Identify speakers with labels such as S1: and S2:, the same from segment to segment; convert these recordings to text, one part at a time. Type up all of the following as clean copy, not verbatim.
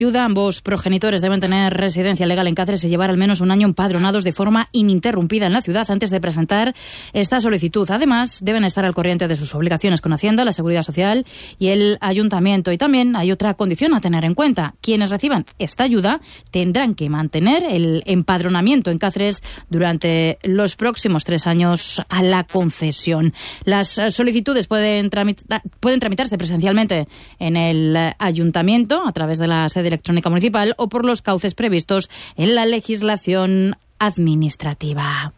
S1: ayuda. Ambos progenitores deben tener residencia legal en Cáceres y llevar al menos un año empadronados de forma ininterrumpida en la ciudad antes de presentar esta solicitud. Además, deben estar al corriente de sus obligaciones con Hacienda, la Seguridad Social y el Ayuntamiento. Y también hay otra condición a tener en cuenta. Quienes reciban esta ayuda tendrán que mantener el empadronamiento en Cáceres durante los próximos 3 años a la concesión. Las solicitudes pueden tramitarse presencialmente en el Ayuntamiento a través de la sede electrónica municipal o por los cauces previstos en la legislación administrativa.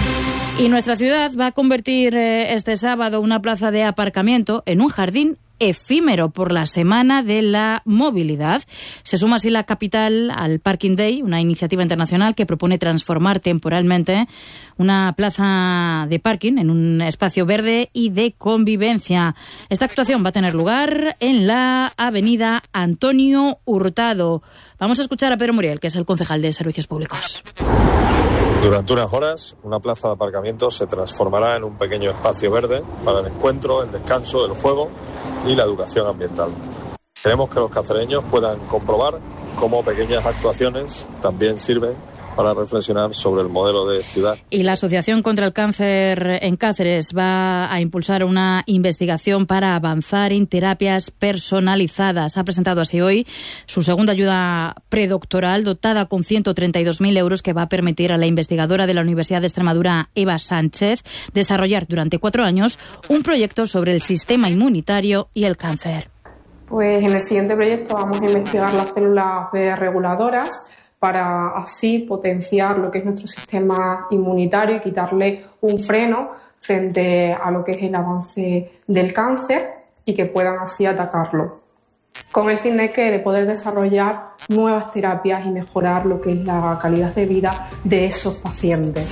S1: Y nuestra ciudad va a convertir este sábado una plaza de aparcamiento en un jardín efímero por la Semana de la Movilidad. Se suma así la capital al Parking Day, una iniciativa internacional que propone transformar temporalmente una plaza de parking en un espacio verde y de convivencia. Esta actuación va a tener lugar en la avenida Antonio Hurtado. Vamos a escuchar a Pedro Muriel, que es el concejal de Servicios Públicos.
S2: Durante unas horas, una plaza de aparcamiento se transformará en un pequeño espacio verde para el encuentro, el descanso, el juego y la educación ambiental. Queremos que los cacereños puedan comprobar cómo pequeñas actuaciones también sirven para reflexionar sobre el modelo de ciudad.
S1: Y la Asociación contra el Cáncer en Cáceres va a impulsar una investigación para avanzar en terapias personalizadas. Ha presentado así hoy su segunda ayuda predoctoral dotada con 132.000 euros que va a permitir a la investigadora de la Universidad de Extremadura, Eva Sánchez, desarrollar durante 4 años un proyecto sobre el sistema inmunitario y el cáncer.
S3: Pues en el siguiente proyecto vamos a investigar las células B reguladoras para así potenciar lo que es nuestro sistema inmunitario y quitarle un freno frente a lo que es el avance del cáncer y que puedan así atacarlo, con el fin de poder desarrollar nuevas terapias y mejorar lo que es la calidad de vida de esos pacientes.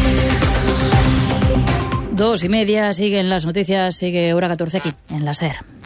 S1: 2:30, siguen las noticias, sigue Hora 14 aquí en la SER.